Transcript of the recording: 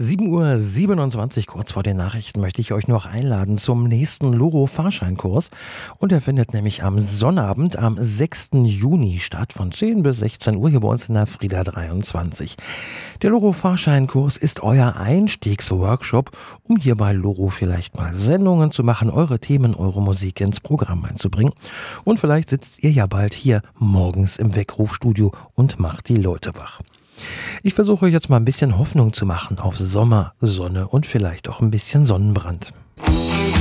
7:27 Uhr, kurz vor den Nachrichten, möchte ich euch noch einladen zum nächsten Loro-Fahrscheinkurs. Und der findet nämlich am Sonnabend, am 6. Juni statt, von 10 bis 16 Uhr hier bei uns in der Frieda 23. Der Loro-Fahrscheinkurs ist euer Einstiegsworkshop, um hier bei Loro vielleicht mal Sendungen zu machen, eure Themen, eure Musik ins Programm einzubringen. Und vielleicht sitzt ihr ja bald hier morgens im Weckrufstudio und macht die Leute wach. Ich versuche jetzt mal ein bisschen Hoffnung zu machen auf Sommer, Sonne und vielleicht auch ein bisschen Sonnenbrand.